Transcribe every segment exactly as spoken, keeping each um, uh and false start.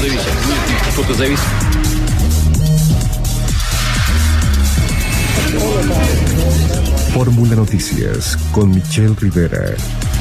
зависит. Что-то зависит. Fórmula Noticias con Michelle Rivera.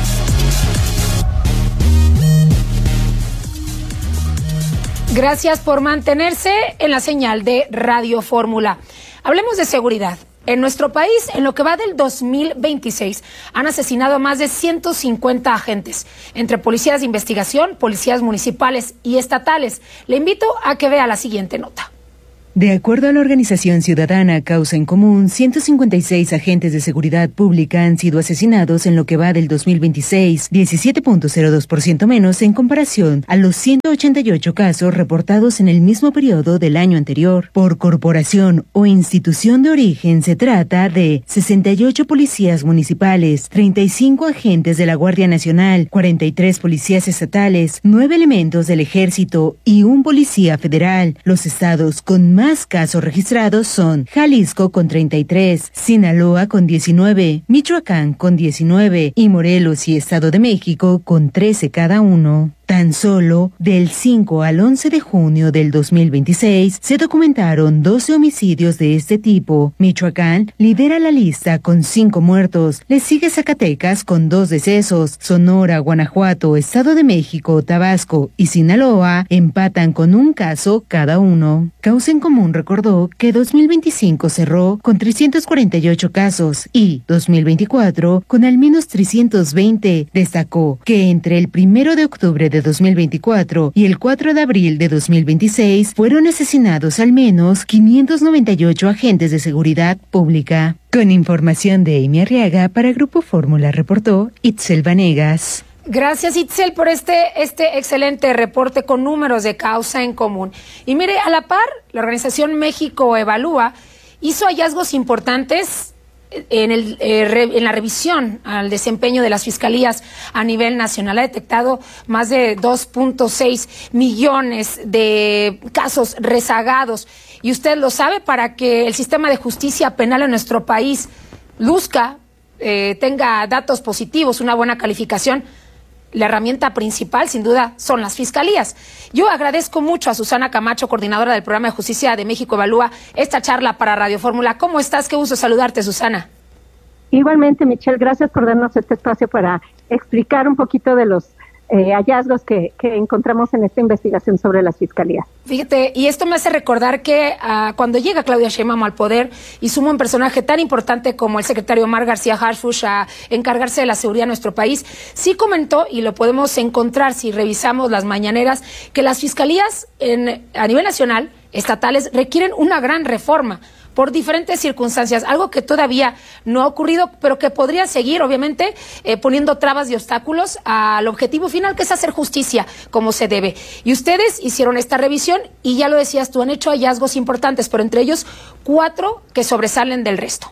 Gracias por mantenerse en la señal de Radio Fórmula. Hablemos de seguridad. En nuestro país, en lo que va del dos mil veintiséis, han asesinado a más de ciento cincuenta agentes, entre policías de investigación, policías municipales y estatales. Le invito a que vea la siguiente nota. De acuerdo a la organización ciudadana Causa en Común, ciento cincuenta y seis agentes de seguridad pública han sido asesinados en lo que va del dos mil veintiséis, diecisiete punto cero dos por ciento menos en comparación a los ciento ochenta y ocho casos reportados en el mismo periodo del año anterior. Por corporación o institución de origen se trata de sesenta y ocho policías municipales, treinta y cinco agentes de la Guardia Nacional, cuarenta y tres policías estatales, nueve elementos del Ejército y un policía federal. Los estados con más más casos registrados son Jalisco con treinta y tres, Sinaloa con diecinueve, Michoacán con diecinueve y Morelos y Estado de México con trece cada uno. Tan solo del cinco al once de junio del dos mil veintiséis se documentaron doce homicidios de este tipo. Michoacán lidera la lista con cinco muertos, le sigue Zacatecas con dos decesos, Sonora, Guanajuato, Estado de México, Tabasco y Sinaloa empatan con un caso cada uno. Causa en Común recordó que dos mil veinticinco cerró con trescientos cuarenta y ocho casos y dos mil veinticuatro con al menos trescientos veinte. Destacó que entre el primero de octubre de dos mil veinticuatro y el cuatro de abril de dos mil veintiséis fueron asesinados al menos quinientos noventa y ocho agentes de seguridad pública. Con información de Amy Arriaga para Grupo Fórmula reportó Itzel Vanegas. Gracias, Itzel, por este, este excelente reporte con números de Causa en Común. Y mire, a la par, la organización México Evalúa hizo hallazgos importantes en, el, eh, re, en la revisión al desempeño de las fiscalías a nivel nacional. Ha detectado más de dos punto seis millones de casos rezagados. Y usted lo sabe, para que el sistema de justicia penal en nuestro país luzca, eh, tenga datos positivos, una buena calificación, la herramienta principal, sin duda, son las fiscalías. Yo agradezco mucho a Susana Camacho, coordinadora del Programa de Justicia de México Evalúa, esta charla para Radio Fórmula. ¿Cómo estás? Qué gusto saludarte, Susana. Igualmente, Michelle, gracias por darnos este espacio para explicar un poquito de los eh, hallazgos que, que encontramos en esta investigación sobre las fiscalías. Fíjate, y esto me hace recordar que uh, cuando llega Claudia Sheinbaum al poder y suma un personaje tan importante como el secretario Omar García Harfuch a encargarse de la seguridad de nuestro país, sí comentó, y lo podemos encontrar si revisamos las mañaneras, que las fiscalías en, a nivel nacional, estatales, requieren una gran reforma por diferentes circunstancias, algo que todavía no ha ocurrido, pero que podría seguir, obviamente, eh, poniendo trabas y obstáculos al objetivo final, que es hacer justicia como se debe. Y ustedes hicieron esta revisión y, ya lo decías tú, han hecho hallazgos importantes, pero entre ellos cuatro que sobresalen del resto.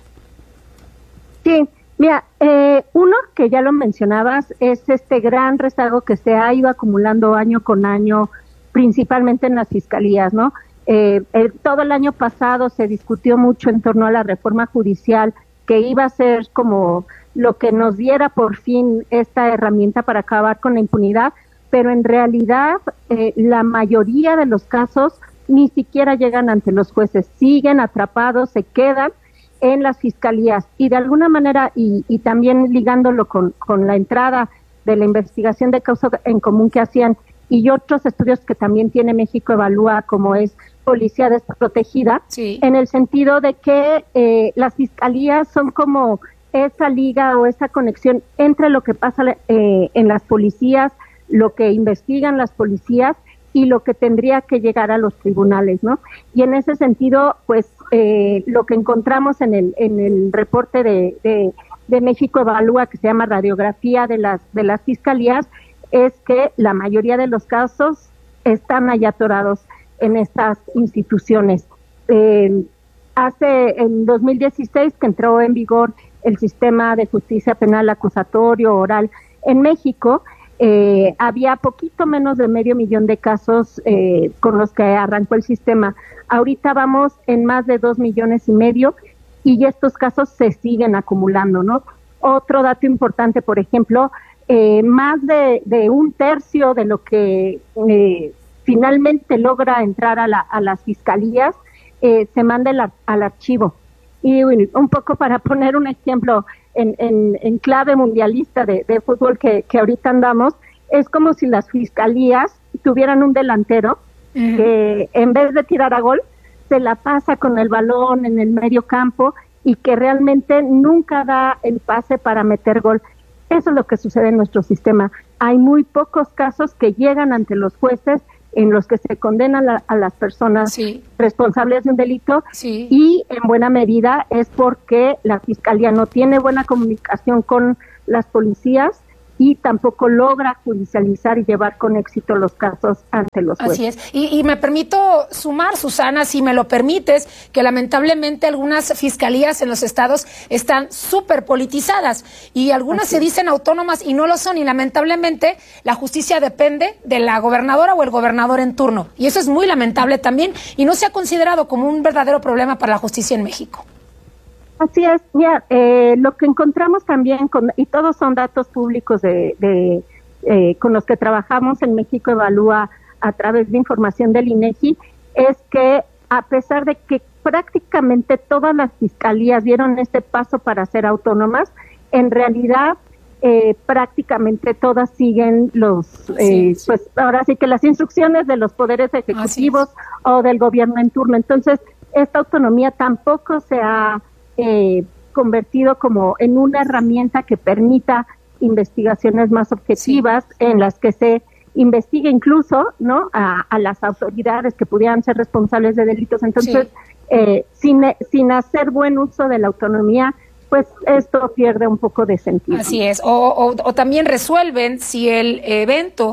Sí, mira, eh, uno que ya lo mencionabas es este gran rezago que se ha ido acumulando año con año, principalmente en las fiscalías, ¿no? Eh, el, todo el año pasado se discutió mucho en torno a la reforma judicial, que iba a ser como lo que nos diera por fin esta herramienta para acabar con la impunidad, pero en realidad eh, la mayoría de los casos ni siquiera llegan ante los jueces, siguen atrapados, se quedan en las fiscalías, y de alguna manera, y, y también ligándolo con, con la entrada de la investigación de Causa en Común que hacían, y otros estudios que también tiene México Evalúa, como es Policía Desprotegida, sí, en el sentido de que eh, las fiscalías son como esa liga o esa conexión entre lo que pasa eh, en las policías, lo que investigan las policías y lo que tendría que llegar a los tribunales, ¿no? Y en ese sentido, pues, eh, lo que encontramos en el en el reporte de, de, de México Evalúa, que se llama Radiografía de las de las fiscalías, es que la mayoría de los casos están ahí atorados en estas instituciones. Eh, hace, en dos mil dieciséis, que entró en vigor el sistema de justicia penal acusatorio oral en México, eh, había poquito menos de medio millón de casos eh, con los que arrancó el sistema. Ahorita vamos en más de dos millones y medio, y estos casos se siguen acumulando, ¿no? Otro dato importante, por ejemplo, eh, más de, de un tercio de lo que eh, finalmente logra entrar a, la, a las fiscalías, eh, se manda el, al archivo. Y un poco para poner un ejemplo en, en, en clave mundialista de, de fútbol que, que ahorita andamos, es como si las fiscalías tuvieran un delantero uh-huh. que en vez de tirar a gol, se la pasa con el balón en el medio campo y que realmente nunca da el pase para meter gol. Eso es lo que sucede en nuestro sistema. Hay muy pocos casos que llegan ante los jueces en los que se condenan a, a las personas sí. responsables de un delito sí. y en buena medida es porque la Fiscalía no tiene buena comunicación con las policías y tampoco logra judicializar y llevar con éxito los casos ante los jueces. Así es. Y, y me permito sumar, Susana, si me lo permites, que lamentablemente algunas fiscalías en los estados están súper politizadas y algunas Así se dicen autónomas y no lo son. Y lamentablemente la justicia depende de la gobernadora o el gobernador en turno. Y eso es muy lamentable también y no se ha considerado como un verdadero problema para la justicia en México. Así es, mira, eh, lo que encontramos también, con, y todos son datos públicos de, de eh, con los que trabajamos en México Evalúa a través de información del INEGI, es que a pesar de que prácticamente todas las fiscalías dieron este paso para ser autónomas, en realidad eh, prácticamente todas siguen los, eh, sí. pues ahora sí que las instrucciones de los poderes ejecutivos o del gobierno en turno. Entonces, esta autonomía tampoco se ha Eh, convertido como en una herramienta que permita investigaciones más objetivas sí. en las que se investigue incluso no a, a las autoridades que pudieran ser responsables de delitos. Entonces, sí. eh, sin, sin hacer buen uso de la autonomía, pues esto pierde un poco de sentido. Así es, o, o, o también resuelven si el evento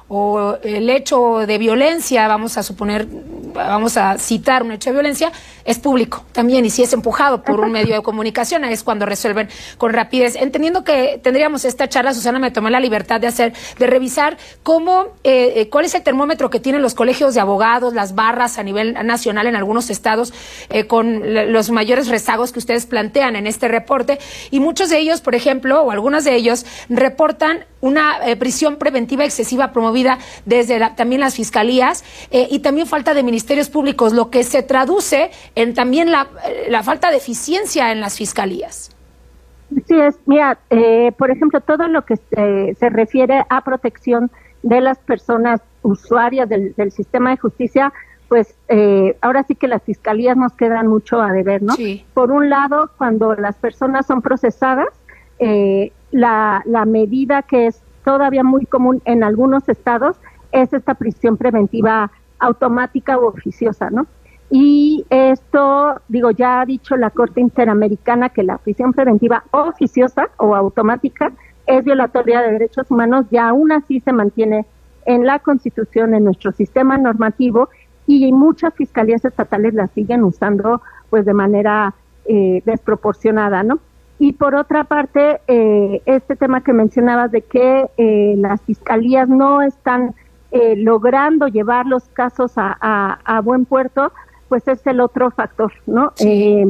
o el hecho de violencia, vamos a suponer, vamos a citar un hecho de violencia, es público también, y si es empujado por un medio de comunicación, es cuando resuelven con rapidez. Entendiendo que tendríamos esta charla, Susana, me tomé la libertad de hacer, de revisar cómo, eh, cuál es el termómetro que tienen los colegios de abogados, las barras a nivel nacional en algunos estados, eh, con los mayores rezagos que ustedes plantean en este reporte, y muchos de ellos, por ejemplo, o algunos de ellos, reportan una eh, prisión preventiva excesiva promovida desde la, también las fiscalías eh, y también falta de ministerios públicos, lo que se traduce en también la, la falta de eficiencia en las fiscalías. Sí, es, mira, eh, por ejemplo, todo lo que se, se refiere a protección de las personas usuarias del, del sistema de justicia, pues eh, ahora sí que las fiscalías nos quedan mucho a deber, ¿no? Sí. Por un lado, cuando las personas son procesadas, eh, la, la medida que es todavía muy común en algunos estados es esta prisión preventiva automática u oficiosa, ¿no? Y esto, digo, ya ha dicho la Corte Interamericana que la prisión preventiva oficiosa o automática es violatoria de derechos humanos y aún así se mantiene en la Constitución, en nuestro sistema normativo, y muchas fiscalías estatales la siguen usando pues de manera eh, desproporcionada, ¿no? Y por otra parte, eh, este tema que mencionabas de que eh, las fiscalías no están eh, logrando llevar los casos a, a, a buen puerto, pues es el otro factor, ¿no? Sí. Eh,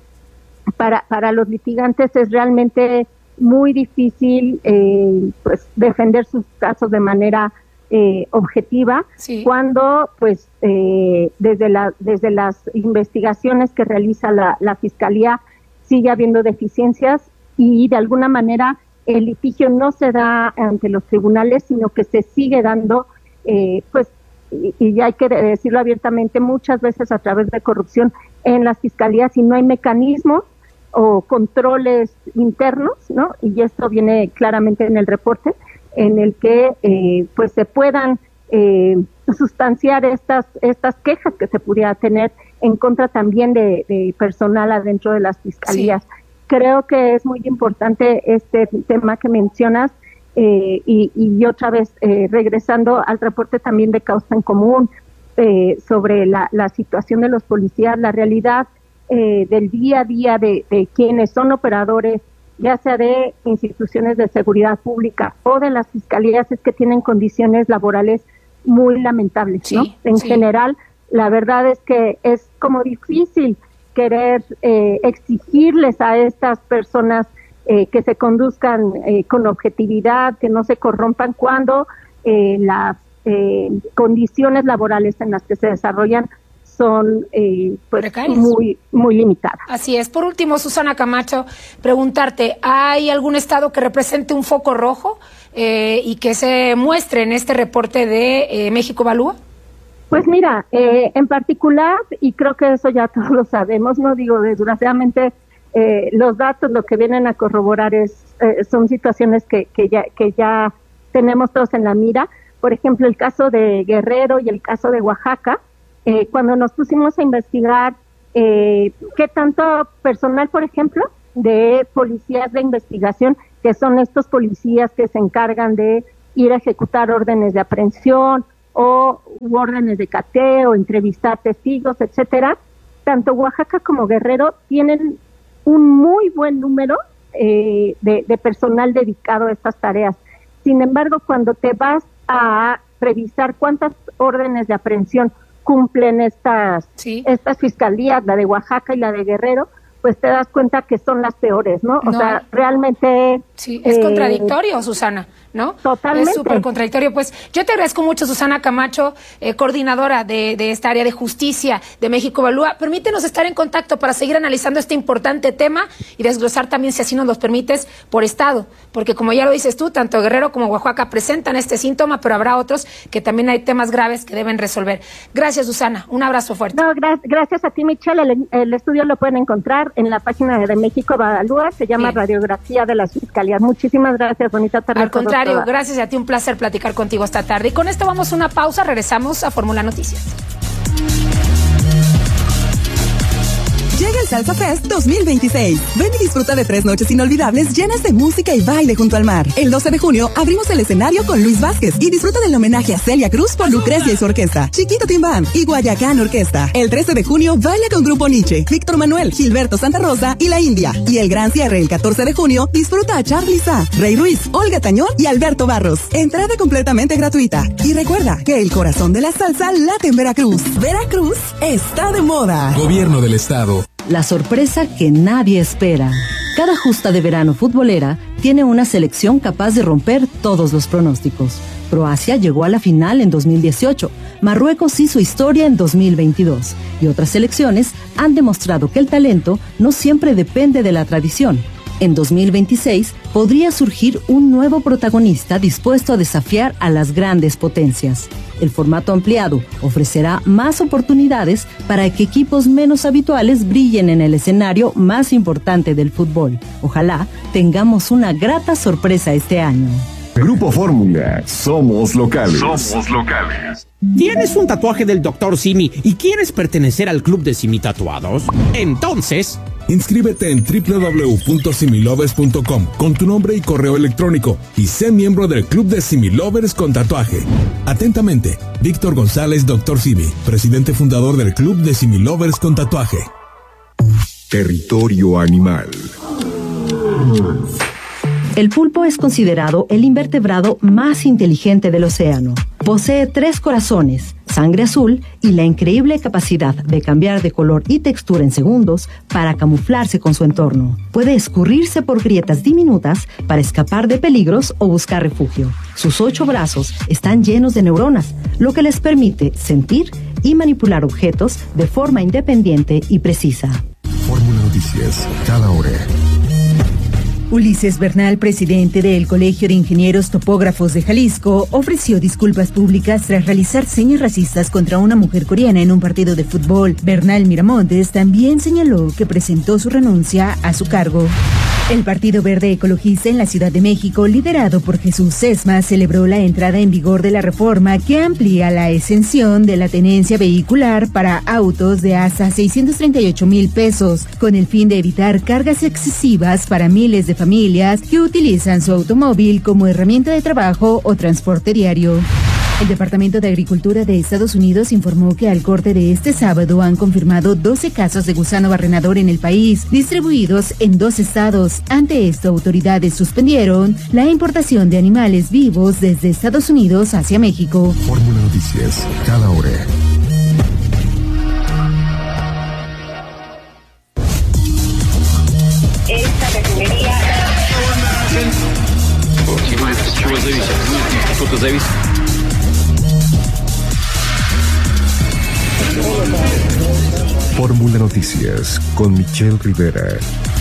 para, para los litigantes es realmente muy difícil eh, pues defender sus casos de manera eh, objetiva, sí. cuando pues eh, desde, la, desde las investigaciones que realiza la, la Fiscalía sigue habiendo deficiencias y de alguna manera el litigio no se da ante los tribunales, sino que se sigue dando, eh, pues, y, y hay que decirlo abiertamente, muchas veces a través de corrupción en las fiscalías y no hay mecanismos o controles internos, ¿no? Y esto viene claramente en el reporte, en el que eh, pues se puedan eh, sustanciar estas estas quejas que se pudiera tener en contra también de, de personal adentro de las fiscalías. Sí. Creo que es muy importante este tema que mencionas eh, y, y otra vez eh, regresando al reporte también de Causa en Común eh, sobre la, la situación de los policías, la realidad eh, del día a día de, de quienes son operadores, ya sea de instituciones de seguridad pública o de las fiscalías, es que tienen condiciones laborales muy lamentables, sí, ¿no? En sí. general, la verdad es que es como difícil querer eh, exigirles a estas personas eh, que se conduzcan eh, con objetividad, que no se corrompan cuando eh, las eh, condiciones laborales en las que se desarrollan son eh, pues, muy, muy limitadas. Así es. Por último, Susana Camacho, preguntarte, ¿hay algún estado que represente un foco rojo eh, y que se muestre en este reporte de eh, México Evalúa? Pues mira, eh, en particular, y creo que eso ya todos lo sabemos, no digo, desgraciadamente eh, los datos lo que vienen a corroborar es eh, son situaciones que, que, ya, que ya tenemos todos en la mira. Por ejemplo, el caso de Guerrero y el caso de Oaxaca. Eh, cuando nos pusimos a investigar eh, qué tanto personal, por ejemplo, de policías de investigación, que son estos policías que se encargan de ir a ejecutar órdenes de aprehensión o u órdenes de cateo, entrevistar testigos, etcétera, tanto Oaxaca como Guerrero tienen un muy buen número eh, de, de personal dedicado a estas tareas. Sin embargo, cuando te vas a revisar cuántas órdenes de aprehensión cumplen estas, sí. estas fiscalías, la de Oaxaca y la de Guerrero, pues te das cuenta que son las peores, ¿no? O no. sea, realmente... Sí, es eh, contradictorio, Susana, ¿no? Totalmente. Es súper contradictorio. Pues yo te agradezco mucho, Susana Camacho, eh, coordinadora de, de esta área de justicia de México Evalúa. Permítenos estar en contacto para seguir analizando este importante tema y desglosar también, si así nos lo permites, por estado. Porque como ya lo dices tú, tanto Guerrero como Oaxaca presentan este síntoma, pero habrá otros que también hay temas graves que deben resolver. Gracias, Susana. Un abrazo fuerte. No, gra- gracias a ti, Michelle. El, el estudio lo pueden encontrar en la página de México Evalúa. Se llama Bien. Radiografía de las Fiscalías. Muchísimas gracias. Bonita tarde. Al contrario, gracias a ti. Un placer platicar contigo esta tarde. Y con esto vamos a una pausa. Regresamos a Fórmula Noticias. Llega el Salsa Fest dos mil veintiséis. Ven y disfruta de tres noches inolvidables llenas de música y baile junto al mar. El doce de junio abrimos el escenario con Luis Vázquez y disfruta del homenaje a Celia Cruz por Lucrecia y su orquesta, Chiquito Timbán y Guayacán Orquesta. El trece de junio baila con Grupo Nietzsche, Víctor Manuel, Gilberto Santa Rosa y La India. Y el gran cierre el catorce de junio disfruta a Charly Sa, Rey Ruiz, Olga Tañón y Alberto Barros. Entrada completamente gratuita. Y recuerda que el corazón de la salsa late en Veracruz. Veracruz está de moda. Gobierno del Estado. La sorpresa que nadie espera. Cada justa de verano futbolera tiene una selección capaz de romper todos los pronósticos. Croacia llegó a la final en dos mil dieciocho, Marruecos hizo historia en dos mil veintidós y otras selecciones han demostrado que el talento no siempre depende de la tradición. En dos mil veintiséis podría surgir un nuevo protagonista dispuesto a desafiar a las grandes potencias. El formato ampliado ofrecerá más oportunidades para que equipos menos habituales brillen en el escenario más importante del fútbol. Ojalá tengamos una grata sorpresa este año. Grupo Fórmula, somos locales. Somos locales. ¿Tienes un tatuaje del doctor Simi y quieres pertenecer al club de Simi Tatuados? Entonces... inscríbete en doble u doble u doble u punto similovers punto com con tu nombre y correo electrónico y sé miembro del club de Similovers con tatuaje. Atentamente, Víctor González, doctor Simi, presidente fundador del club de Similovers con tatuaje. Territorio animal. El pulpo es considerado el invertebrado más inteligente del océano. Posee tres corazones, sangre azul y la increíble capacidad de cambiar de color y textura en segundos para camuflarse con su entorno. Puede escurrirse por grietas diminutas para escapar de peligros o buscar refugio. Sus ocho brazos están llenos de neuronas, lo que les permite sentir y manipular objetos de forma independiente y precisa. Fórmula Noticias, cada hora. Ulises Bernal, presidente del Colegio de Ingenieros Topógrafos de Jalisco, ofreció disculpas públicas tras realizar señas racistas contra una mujer coreana en un partido de fútbol. Bernal Miramontes también señaló que presentó su renuncia a su cargo. El Partido Verde Ecologista en la Ciudad de México, liderado por Jesús Sesma, celebró la entrada en vigor de la reforma que amplía la exención de la tenencia vehicular para autos de hasta seiscientos treinta y ocho mil pesos, con el fin de evitar cargas excesivas para miles de familias que utilizan su automóvil como herramienta de trabajo o transporte diario. El Departamento de Agricultura de Estados Unidos informó que al corte de este sábado han confirmado doce casos de gusano barrenador en el país, distribuidos en dos estados. Ante esto, autoridades suspendieron la importación de animales vivos desde Estados Unidos hacia México. Fórmula Noticias, cada hora. Esta refinería... Чего зависит? Что-то зависит. Fórmula Noticias con Michelle Rivera.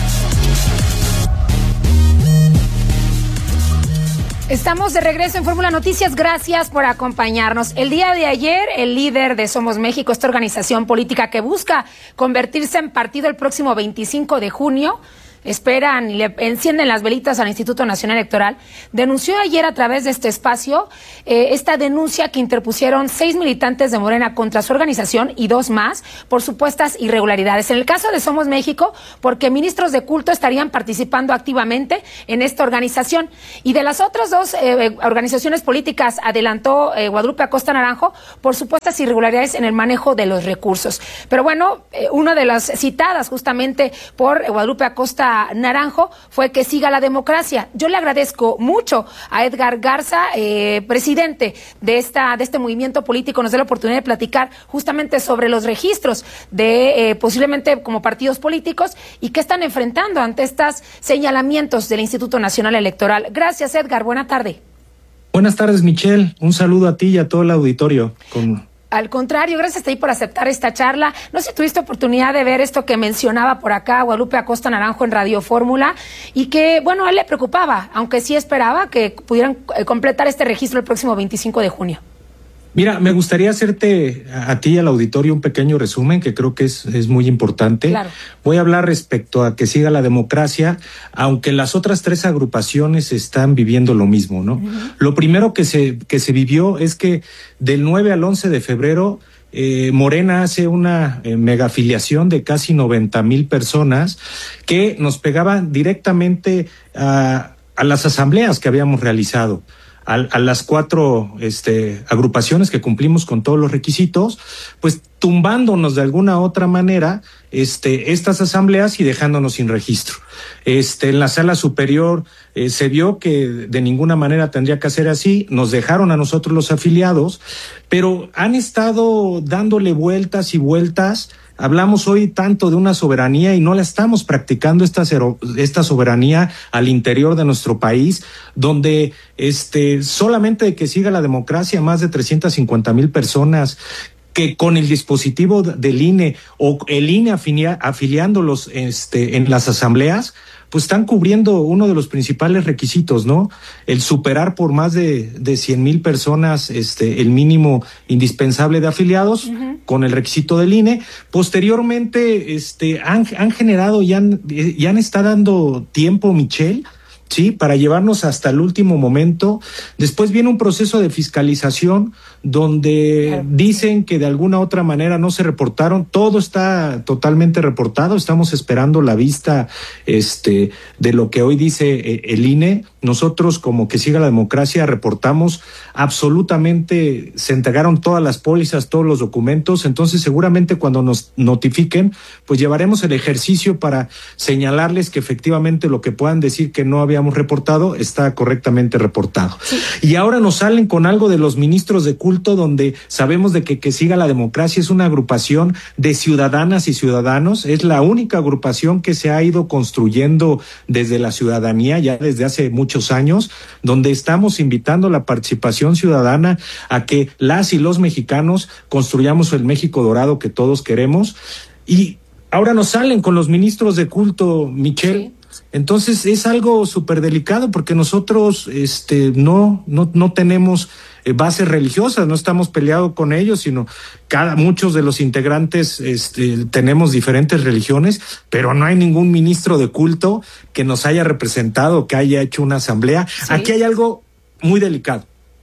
Estamos de regreso en Fórmula Noticias, gracias por acompañarnos. El día de ayer, el líder de Somos México, esta organización política que busca convertirse en partido el próximo veinticinco de junio, esperan y le encienden las velitas al Instituto Nacional Electoral, denunció ayer a través de este espacio eh, esta denuncia que interpusieron seis militantes de Morena contra su organización y dos más por supuestas irregularidades. En el caso de Somos México, porque ministros de culto estarían participando activamente en esta organización. Y de las otras dos eh, organizaciones políticas, adelantó eh, Guadalupe Acosta Naranjo, por supuestas irregularidades en el manejo de los recursos. Pero bueno, eh, una de las citadas justamente por eh, Guadalupe Acosta Naranjo fue que siga la democracia. Yo le agradezco mucho a Edgar Garza, eh, presidente de esta de este movimiento político, nos dé la oportunidad de platicar justamente sobre los registros de eh, posiblemente como partidos políticos y qué están enfrentando ante estos señalamientos del Instituto Nacional Electoral. Gracias, Edgar. Buena tarde. Buenas tardes, Michelle. Un saludo a ti y a todo el auditorio. Con... Al contrario, gracias a ti por aceptar esta charla. No sé si tuviste oportunidad de ver esto que mencionaba por acá Guadalupe Acosta Naranjo en Radio Fórmula y que, bueno, a él le preocupaba, aunque sí esperaba que pudieran completar este registro el próximo veinticinco de junio. Mira, me gustaría hacerte a, a ti y al auditorio un pequeño resumen que creo que es, es muy importante. Claro. Voy a hablar respecto a que siga la democracia, aunque las otras tres agrupaciones están viviendo lo mismo, ¿no? Uh-huh. Lo primero que se, que se vivió es que del nueve al once de febrero Eh, Morena hace una eh, megafiliación de casi noventa mil personas que nos pegaban directamente a, a las asambleas que habíamos realizado. A, a las cuatro este, agrupaciones que cumplimos con todos los requisitos, pues tumbándonos de alguna otra manera este, estas asambleas y dejándonos sin registro. Este, en la sala superior eh, se vio que de ninguna manera tendría que hacer así, nos dejaron a nosotros los afiliados, pero han estado dándole vueltas y vueltas. Hablamos hoy tanto de una soberanía y no la estamos practicando esta, esta soberanía al interior de nuestro país, donde este, solamente de que siga la democracia, más de trescientas cincuenta mil personas que con el dispositivo del I N E o el I N E afilia, afiliándolos este, en las asambleas, pues están cubriendo uno de los principales requisitos, ¿no? El superar por más de, de cien mil personas este, el mínimo indispensable de afiliados, uh-huh, con el requisito del I N E. Posteriormente, este, han, han generado y han, y han estado dando tiempo, Michelle, sí, para llevarnos hasta el último momento. Después viene un proceso de fiscalización donde claro, dicen que de alguna otra manera no se reportaron. Todo está totalmente reportado. Estamos esperando la vista este, de lo que hoy dice eh, el I N E. Nosotros, como que siga la democracia, reportamos absolutamente, se entregaron todas las pólizas, todos los documentos. Entonces, seguramente cuando nos notifiquen, pues llevaremos el ejercicio para señalarles que efectivamente lo que puedan decir que no habíamos reportado está correctamente reportado. Sí. Y ahora nos salen con algo de los ministros de culto, donde sabemos de que que siga la democracia es una agrupación de ciudadanas y ciudadanos. Es la única agrupación que se ha ido construyendo desde la ciudadanía ya desde hace mucho muchos años, donde estamos invitando la participación ciudadana a que las y los mexicanos construyamos el México dorado que todos queremos. Y ahora nos salen con los ministros de culto, Michelle. Sí. Entonces es algo súper delicado porque nosotros este, no, no, no tenemos eh, bases religiosas, no estamos peleados con ellos, sino cada muchos de los integrantes este, tenemos diferentes religiones, pero no hay ningún ministro de culto que nos haya representado, que haya hecho una asamblea. ¿Sí? Aquí hay algo muy delicado,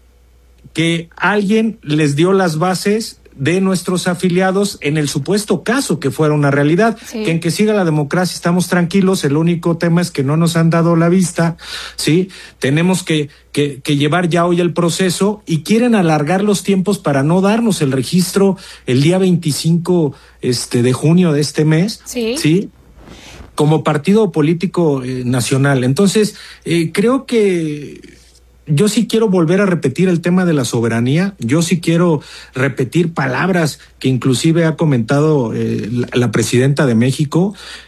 que alguien les dio las bases de nuestros afiliados en el supuesto caso que fuera una realidad. Sí. Que en que siga la democracia estamos tranquilos, el único tema es que no nos han dado la vista, ¿sí? Tenemos que, que, que llevar ya hoy el proceso y quieren alargar los tiempos para no darnos el registro el día veinticinco este, de junio de este mes, ¿sí? ¿Sí? Como partido político eh, nacional. Entonces, eh, creo que yo sí quiero volver a repetir el tema de la soberanía, yo sí quiero repetir palabras que inclusive ha comentado eh, la, la presidenta de México,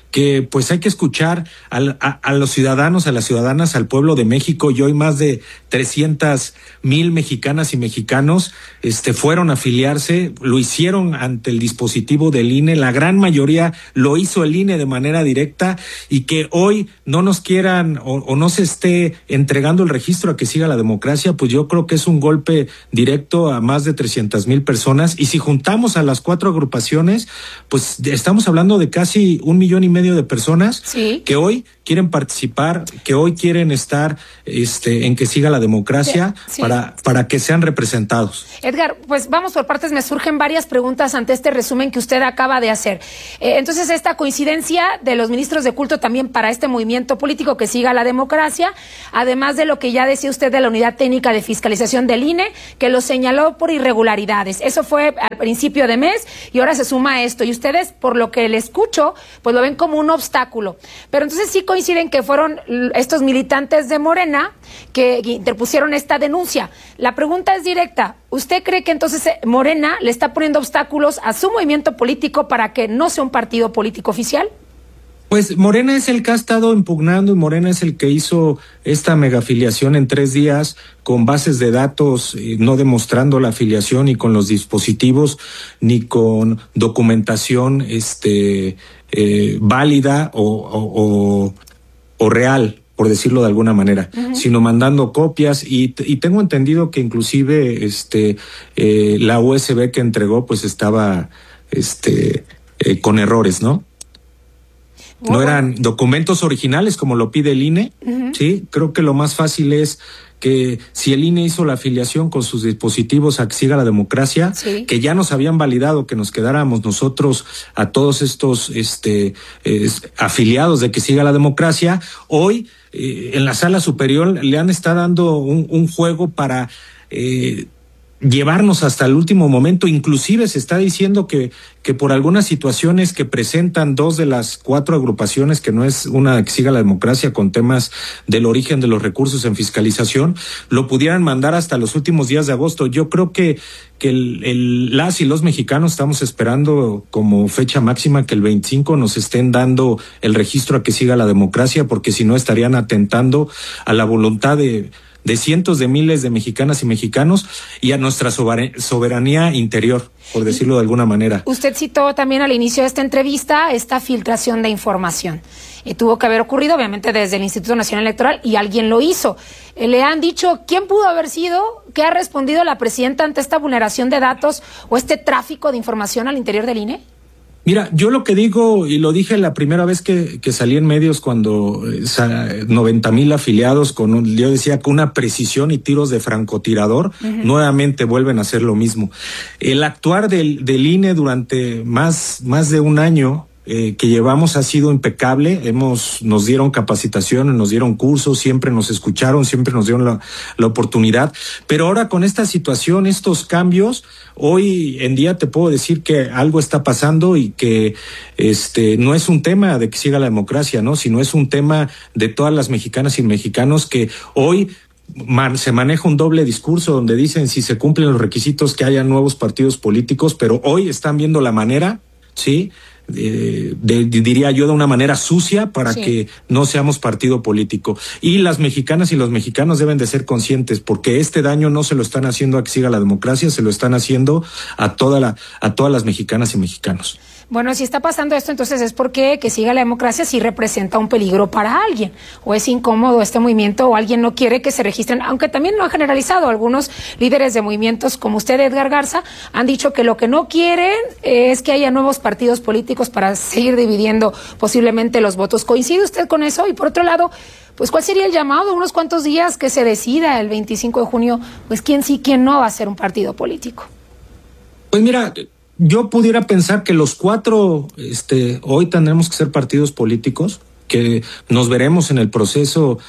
que pues hay que escuchar al, a, a los ciudadanos, a las ciudadanas, al pueblo de México. Y hoy más de trescientas mil mexicanas y mexicanos este, fueron a afiliarse, lo hicieron ante el dispositivo del I N E, la gran mayoría lo hizo el I N E de manera directa, y que hoy no nos quieran o, o no se esté entregando el registro a que siga la democracia, pues yo creo que es un golpe directo a más de trescientas mil personas. Y si juntamos a las cuatro agrupaciones, pues estamos hablando de casi un millón y medio de personas sí. que hoy quieren participar, que hoy quieren estar este, en que siga la democracia sí, sí. para, para que sean representados. Edgar, pues vamos por partes, me surgen varias preguntas ante este resumen que usted acaba de hacer. Eh, entonces, esta coincidencia de los ministros de culto también para este movimiento político que siga la democracia, además de lo que ya decía usted de la Unidad Técnica de Fiscalización del I N E, que lo señaló por irregularidades. Eso fue al principio de mes y ahora se suma esto. Y ustedes, por lo que le escucho, pues lo ven como un obstáculo. Pero entonces sí coinciden que fueron estos militantes de Morena que interpusieron esta denuncia. La pregunta es directa. ¿Usted cree que entonces Morena le está poniendo obstáculos a su movimiento político para que no sea un partido político oficial? Pues Morena es el que ha estado impugnando, y Morena es el que hizo esta megafiliación en tres días con bases de datos, eh, no demostrando la afiliación ni con los dispositivos ni con documentación este eh, válida o, o, o, o real, por decirlo de alguna manera, uh-huh. sino mandando copias, y, y tengo entendido que inclusive este eh, la U S B que entregó pues estaba este eh, con errores, ¿no? No eran documentos originales como lo pide el I N E, uh-huh. sí, creo que lo más fácil es que si el I N E hizo la afiliación con sus dispositivos a que siga la democracia, sí. que ya nos habían validado que nos quedáramos nosotros a todos estos este eh, afiliados de que siga la democracia, hoy eh, en la sala superior le han estado dando un, un juego para eh, llevarnos hasta el último momento. Inclusive se está diciendo que que por algunas situaciones que presentan dos de las cuatro agrupaciones, que no es una que siga la democracia, con temas del origen de los recursos en fiscalización, lo pudieran mandar hasta los últimos días de agosto. Yo creo que que el, el, las y los mexicanos estamos esperando como fecha máxima que el veinticinco nos estén dando el registro a que siga la democracia, porque si no estarían atentando a la voluntad de de cientos de miles de mexicanas y mexicanos y a nuestra soberanía interior, por decirlo de alguna manera. Usted citó también al inicio de esta entrevista esta filtración de información. Eh, tuvo que haber ocurrido, obviamente, desde el Instituto Nacional Electoral, y alguien lo hizo. Eh, ¿Le han dicho quién pudo haber sido? ¿Qué ha respondido la presidenta ante esta vulneración de datos o este tráfico de información al interior del I N E? Mira, yo lo que digo, y lo dije la primera vez que, que salí en medios cuando eh, noventa mil afiliados, con un, yo decía con una precisión y tiros de francotirador, uh-huh. nuevamente vuelven a hacer lo mismo. El actuar del, del I N E durante más, más de un año eh, que llevamos ha sido impecable. Hemos, nos dieron capacitación, nos dieron cursos, siempre nos escucharon, siempre nos dieron la, la oportunidad. Pero ahora con esta situación, estos cambios, hoy en día te puedo decir que algo está pasando y que este no es un tema de que siga la democracia, ¿no? Sino es un tema de todas las mexicanas y mexicanos que hoy Man, se maneja un doble discurso donde dicen si se cumplen los requisitos que haya nuevos partidos políticos, pero hoy están viendo la manera, ¿sí?, De, de, de, diría yo, de una manera sucia para sí. que no seamos partido político. Y las mexicanas y los mexicanos deben de ser conscientes, porque este daño no se lo están haciendo a que siga la democracia, se lo están haciendo a toda la, a todas las mexicanas y mexicanos. Bueno, si está pasando esto, entonces es porque que siga la democracia sí representa un peligro para alguien, o es incómodo este movimiento, o alguien no quiere que se registren, aunque también lo han generalizado. Algunos líderes de movimientos, como usted, Edgar Garza, han dicho que lo que no quieren es que haya nuevos partidos políticos para seguir dividiendo posiblemente los votos. ¿Coincide usted con eso? Y por otro lado, pues ¿cuál sería el llamado? Unos cuantos días que se decida el veinticinco de junio, pues quién sí, quién no va a ser un partido político. Pues mira, yo pudiera pensar que los cuatro, este, hoy tendremos que ser partidos políticos, que nos veremos en el proceso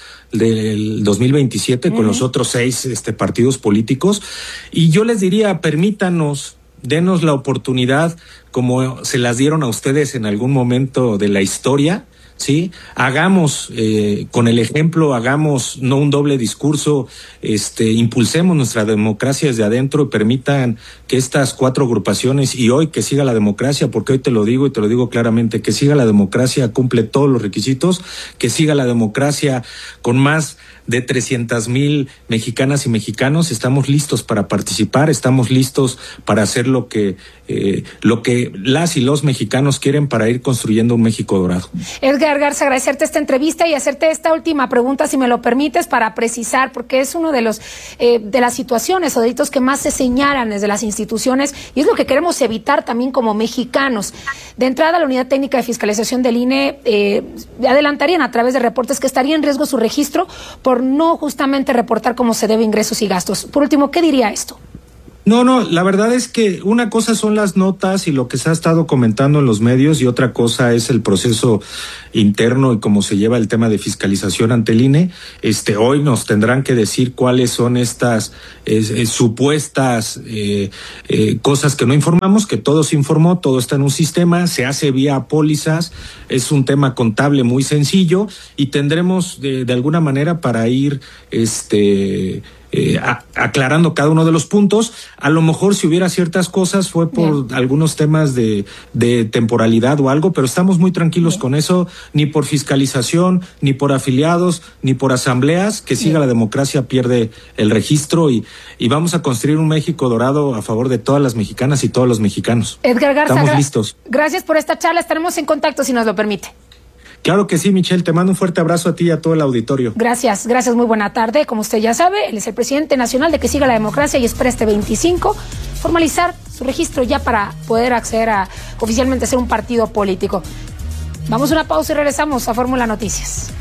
del dos mil veintisiete uh-huh. con los otros seis este, partidos políticos, y yo les diría, permítanos, denos la oportunidad, como se las dieron a ustedes en algún momento de la historia, ¿sí? Hagamos eh, con el ejemplo, hagamos no un doble discurso, este, impulsemos nuestra democracia desde adentro y permitan que estas cuatro agrupaciones, y hoy que siga la democracia, porque hoy te lo digo y te lo digo claramente, que siga la democracia, cumple todos los requisitos, que siga la democracia con más de trescientas mil mexicanas y mexicanos. Estamos listos para participar, estamos listos para hacer lo que eh, lo que las y los mexicanos quieren para ir construyendo un México dorado. Edgar Garza, agradecerte esta entrevista y hacerte esta última pregunta, si me lo permites, para precisar, porque es uno de los eh, de las situaciones o delitos que más se señalan desde las instituciones y es lo que queremos evitar también como mexicanos. De entrada, la Unidad Técnica de Fiscalización del I N E eh, adelantarían a través de reportes que estaría en riesgo su registro por no justamente reportar cómo se debe ingresos y gastos. Por último, ¿qué diría esto? No, no, la verdad es que una cosa son las notas y lo que se ha estado comentando en los medios y otra cosa es el proceso interno y cómo se lleva el tema de fiscalización ante el I N E. Este, hoy nos tendrán que decir cuáles son estas eh, eh, supuestas eh, eh, cosas que no informamos, que todo se informó, todo está en un sistema, se hace vía pólizas, es un tema contable muy sencillo y tendremos de, de alguna manera para ir este Eh, a, aclarando cada uno de los puntos. A lo mejor si hubiera ciertas cosas fue por Bien. algunos temas de, de temporalidad o algo, pero estamos muy tranquilos Bien. con eso, ni por fiscalización, ni por afiliados, ni por asambleas. Que siga Bien. la democracia, pierde el registro y, y vamos a construir un México dorado a favor de todas las mexicanas y todos los mexicanos. Edgar Garza, estamos listos. Gracias por esta charla, estaremos en contacto si nos lo permite. Claro que sí, Michelle, te mando un fuerte abrazo a ti y a todo el auditorio. Gracias, gracias, muy buena tarde. Como usted ya sabe, él es el presidente nacional de Que Siga la Democracia y espera este veinticinco formalizar su registro ya para poder acceder a oficialmente ser un partido político. Vamos a una pausa y regresamos a Fórmula Noticias.